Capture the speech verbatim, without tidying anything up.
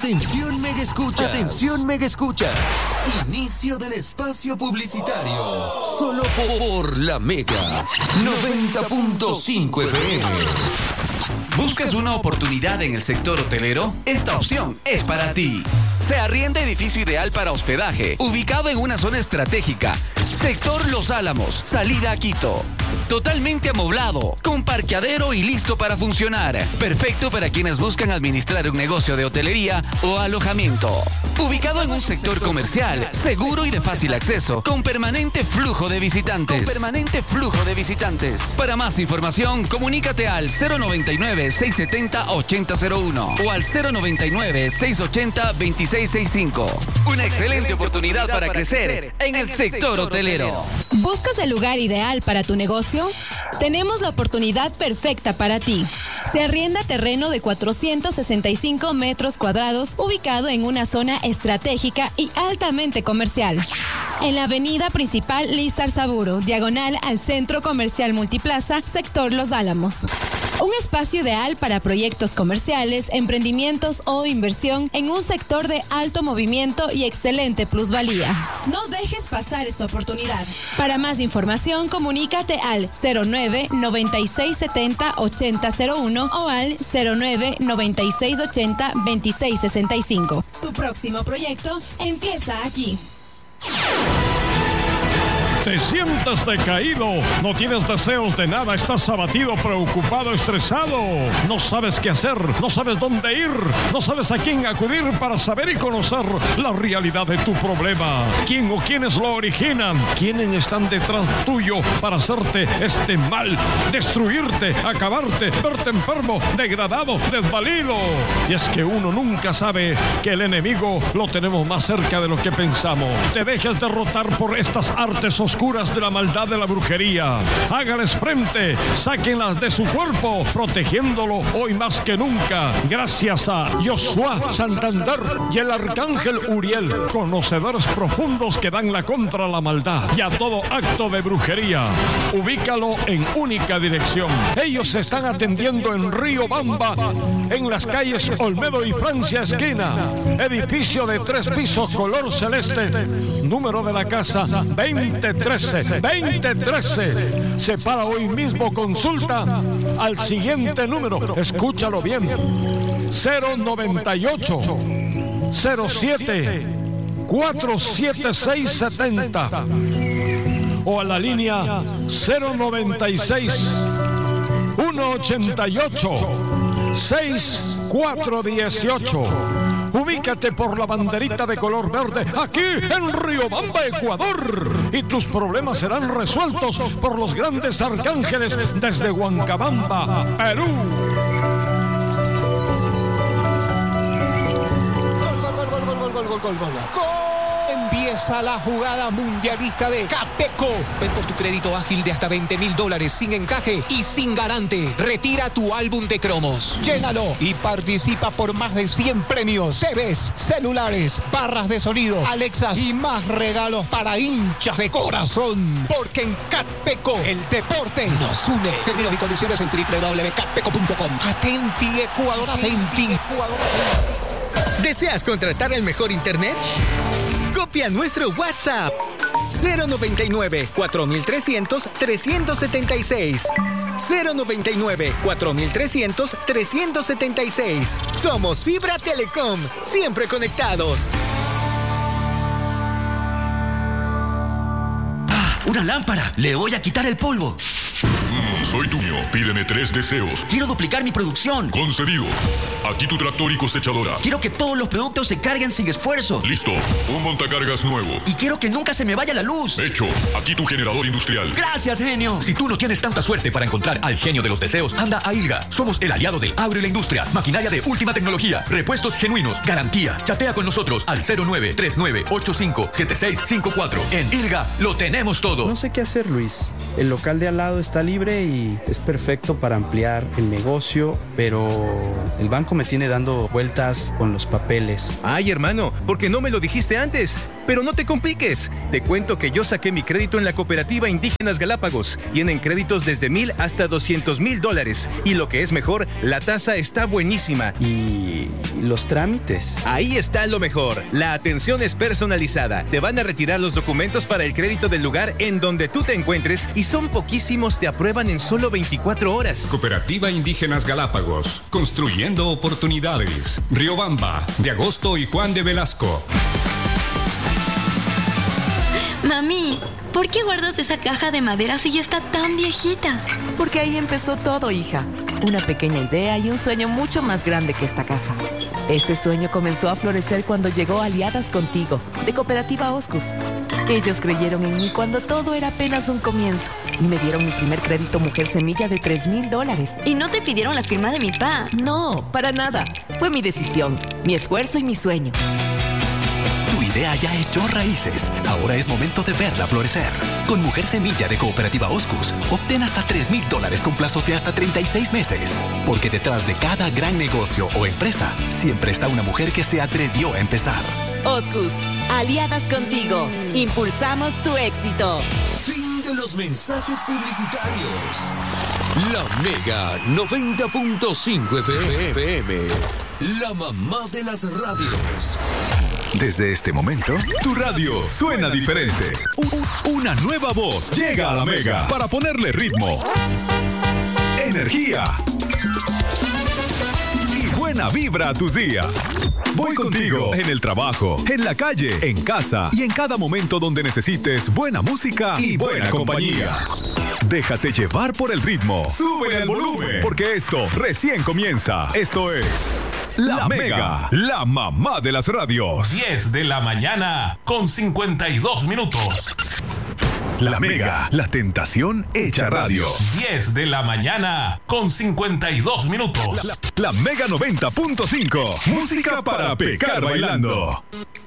Atención Mega Escuchas. Atención Mega Escuchas. Inicio del espacio publicitario. Solo por la Mega noventa punto cinco F M. ¿Buscas una oportunidad en el sector hotelero? Esta opción es para ti. Se arrienda edificio ideal para hospedaje, ubicado en una zona estratégica. Sector Los Álamos, salida a Quito. Totalmente amoblado, con parqueadero y listo para funcionar. Perfecto para quienes buscan administrar un negocio de hotelería o alojamiento. Ubicado en un sector comercial, seguro y de fácil acceso, con permanente flujo de visitantes. Con permanente flujo de visitantes. Para más información, comunícate al cero noventa y nueve, seiscientos setenta, ochenta cero uno o al cero noventa y nueve, seiscientos ochenta, veintiséis sesenta y cinco. Una excelente oportunidad para crecer en el sector hotelero. ¿Buscas el lugar ideal para tu negocio? Tenemos la oportunidad perfecta para ti. Se arrienda terreno de cuatrocientos sesenta y cinco metros cuadrados, ubicado en una zona estratégica y altamente comercial. En la avenida principal Lizarzaburu, diagonal al Centro Comercial Multiplaza, sector Los Álamos. Un espacio ideal para proyectos comerciales, emprendimientos o inversión en un sector de alto movimiento y excelente plusvalía. No dejes pasar esta oportunidad. Para más información, comunícate al cero nueve, noventa y seis setenta, ochenta cero uno o al cero nueve, noventa y seis ochenta, veintiséis sesenta y cinco. Tu próximo proyecto empieza aquí. ¿Te sientes decaído? ¿No tienes deseos de nada? ¿Estás abatido, preocupado, estresado? ¿No sabes qué hacer? ¿No sabes dónde ir? ¿No sabes a quién acudir para saber y conocer la realidad de tu problema? ¿Quién o quiénes lo originan? ¿Quiénes están detrás tuyo para hacerte este mal? Destruirte, acabarte, verte enfermo, degradado, desvalido. Y es que uno nunca sabe que el enemigo lo tenemos más cerca de lo que pensamos. Te dejes derrotar por estas artes oscuras oscuras de la maldad de la brujería. Hágales frente, sáquenlas de su cuerpo, protegiéndolo hoy más que nunca. Gracias a Joshua Santander y el arcángel Uriel, conocedores profundos que dan la contra la maldad y a todo acto de brujería. Ubícalo en única dirección. Ellos están atendiendo en Río Bamba, en las calles Olmedo y Francia esquina. Edificio de tres pisos color celeste. Número de la casa veinte trece, veinte trece. Separa hoy mismo consulta al siguiente número. Escúchalo bien. cero noventa y ocho, cero siete, cuatro siete seis setenta. O a la línea cero noventa y seis, ciento ochenta y ocho, sesenta y cuatro dieciocho. Ubícate por la banderita de color verde aquí en Riobamba, Ecuador. Y tus problemas serán resueltos por los grandes arcángeles desde Huancabamba, Perú. Gol, gol, gol, gol, gol, gol, gol, gol, gol. Empieza la jugada mundialista de Capeco. Ven por tu crédito ágil de hasta veinte mil dólares sin encaje y sin garante. Retira tu álbum de cromos. Llénalo y participa por más de cien premios. T Vs, celulares, barras de sonido, Alexas y más regalos para hinchas de corazón. Porque en Capeco el deporte nos une. Términos y condiciones en doble u doble u doble u punto capeco punto com. Atenti, Ecuador, atenti, Ecuador. ¿Deseas contratar el mejor internet? Copia nuestro WhatsApp cero noventa y nueve, cuatro mil trescientos, trescientos setenta y seis. cero noventa y nueve, cuatro mil trescientos, trescientos setenta y seis. Somos Fibra Telecom, siempre conectados. ¡Ah! ¡Una lámpara! ¡Le voy a quitar el polvo! Mm, soy Tuño. Pídeme tres deseos. Quiero duplicar mi producción. Concedido. Aquí tu tractor y cosechadora. Quiero que todos los productos se carguen sin esfuerzo. Listo. Un montacargas nuevo. Y quiero que nunca se me vaya la luz. Hecho. Aquí tu generador industrial. Gracias, genio. Si tú no tienes tanta suerte para encontrar al genio de los deseos, anda a ILGA. Somos el aliado del agro y la industria. Maquinaria de última tecnología. Repuestos genuinos. Garantía. Chatea con nosotros al cero nueve tres nueve ocho cinco siete seis cinco cuatro. En ILGA lo tenemos todo. No sé qué hacer, Luis. El local de al lado está libre y es perfecto para ampliar el negocio, pero el banco me tiene dando vueltas con los papeles. Ay, hermano, ¿por qué no me lo dijiste antes? Pero no te compliques. Te cuento que yo saqué mi crédito en la Cooperativa Indígenas Galápagos. Tienen créditos desde mil hasta doscientos mil dólares. Y lo que es mejor, la tasa está buenísima. ¿Y los trámites? Ahí está lo mejor. La atención es personalizada. Te van a retirar los documentos para el crédito del lugar en donde tú te encuentres y son poquísimos, te aprueban en solo veinticuatro horas. Cooperativa Indígenas Galápagos. Construyendo oportunidades. Riobamba, de Agosto y Juan de Velasco. Mami, ¿por qué guardas esa caja de madera si ya está tan viejita? Porque ahí empezó todo, hija. Una pequeña idea y un sueño mucho más grande que esta casa. Este sueño comenzó a florecer cuando llegó Aliadas Contigo, de Cooperativa Oscus. Ellos creyeron en mí cuando todo era apenas un comienzo y me dieron mi primer crédito Mujer Semilla de tres mil dólares. ¿Y no te pidieron la firma de mi pa? No, para nada. Fue mi decisión, mi esfuerzo y mi sueño. Tu idea ya echó raíces. Ahora es momento de verla florecer. Con Mujer Semilla de Cooperativa Oscus, obtén hasta tres mil dólares con plazos de hasta treinta y seis meses. Porque detrás de cada gran negocio o empresa, siempre está una mujer que se atrevió a empezar. Oscus, aliadas contigo. Impulsamos tu éxito. Fin de los mensajes publicitarios. La Mega noventa punto cinco F M. La mamá de las radios. Desde este momento, tu radio suena diferente. Una nueva voz llega a la Mega para ponerle ritmo, energía y buena vibra a tus días. Voy contigo en el trabajo, en la calle, en casa y en cada momento donde necesites buena música y buena compañía. Déjate llevar por el ritmo. Súbele al volumen, porque esto recién comienza. Esto es La Mega, la mamá de las radios. diez de la mañana con cincuenta y dos minutos. La Mega, la tentación hecha radio. diez de la mañana con cincuenta y dos minutos. La, la Mega noventa punto cinco. Música para pecar bailando.